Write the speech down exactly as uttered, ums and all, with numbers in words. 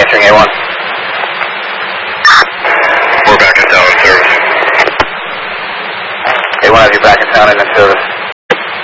Entering A one. We're back in town in service. A one has you back in town and in service.